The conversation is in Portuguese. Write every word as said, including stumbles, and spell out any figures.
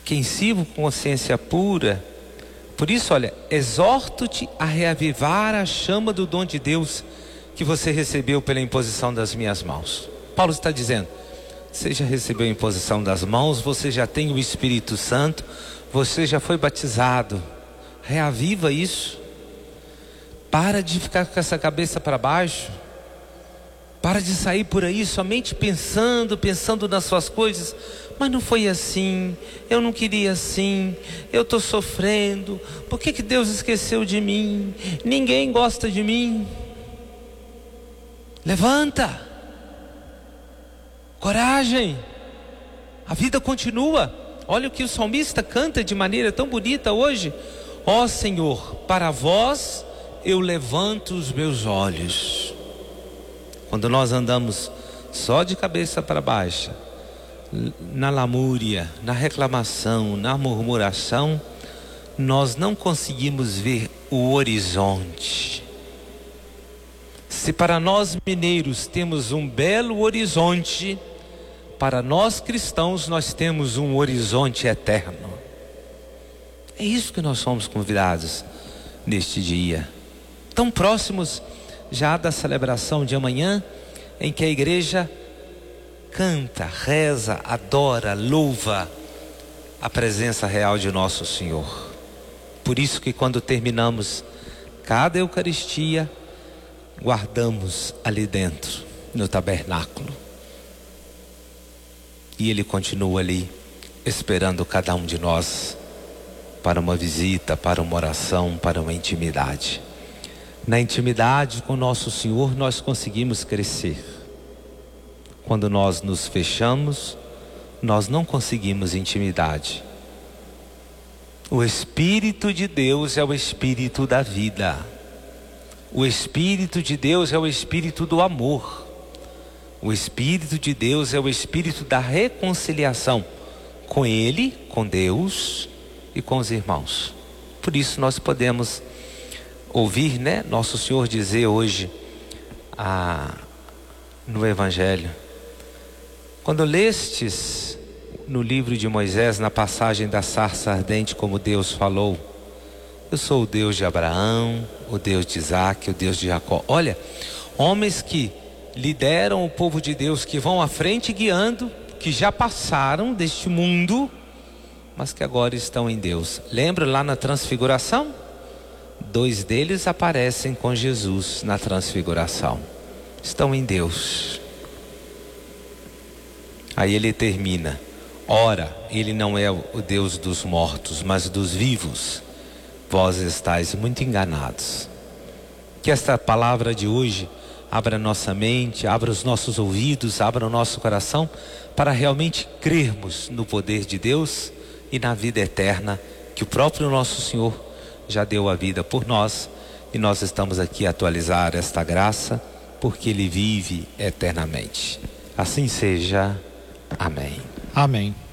quem sirvo com consciência pura. Por isso, olha, exorto-te a reavivar a chama do dom de Deus que você recebeu pela imposição das minhas mãos. Paulo está dizendo, você já recebeu a imposição das mãos, você já tem o Espírito Santo, você já foi batizado. Reaviva isso. Para de ficar com essa cabeça para baixo. Para de sair por aí somente pensando, pensando nas suas coisas. Mas não foi assim, eu não queria assim, eu estou sofrendo. Por que que Deus esqueceu de mim? Ninguém gosta de mim. Levanta. Coragem. A vida continua. Olha o que o salmista canta de maneira tão bonita hoje. Ó Senhor, para vós eu levanto os meus olhos. Quando nós andamos só de cabeça para baixo, na lamúria, na reclamação, na murmuração, nós não conseguimos ver o horizonte. Se para nós mineiros temos um belo horizonte, para nós cristãos nós temos um horizonte eterno. É isso que nós somos convidados neste dia, tão próximos já da celebração de amanhã, em que a igreja canta, reza, adora, louva a presença real de nosso Senhor. Por isso que quando terminamos cada Eucaristia, guardamos ali dentro, no tabernáculo. E Ele continua ali, esperando cada um de nós, para uma visita, para uma oração, para uma intimidade. Na intimidade com nosso Senhor nós conseguimos crescer. Quando nós nos fechamos, nós não conseguimos intimidade. O Espírito de Deus é o Espírito da vida. O Espírito de Deus é o Espírito do amor. O Espírito de Deus é o Espírito da reconciliação com Ele, com Deus e com os irmãos. Por isso nós podemos ouvir, né, nosso Senhor dizer hoje ah, no Evangelho: quando lestes no livro de Moisés, na passagem da sarça ardente, como Deus falou, eu sou o Deus de Abraão, o Deus de Isaac, o Deus de Jacó. Olha, homens que lideram o povo de Deus, que vão à frente guiando, que já passaram deste mundo, mas que agora estão em Deus. Lembra lá na transfiguração? Dois deles aparecem com Jesus na transfiguração. Estão em Deus. Aí ele termina: ora, ele não é o Deus dos mortos, mas dos vivos. Vós estáis muito enganados. Que esta palavra de hoje abra nossa mente, abra os nossos ouvidos, abra o nosso coração, para realmente crermos no poder de Deus e na vida eterna, que o próprio nosso Senhor já deu a vida por nós, e nós estamos aqui a atualizar esta graça, porque Ele vive eternamente. Assim seja. Amém. Amém.